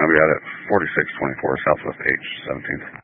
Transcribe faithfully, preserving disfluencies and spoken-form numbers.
I'll be out at forty-six twenty-four Southwest H seventeenth.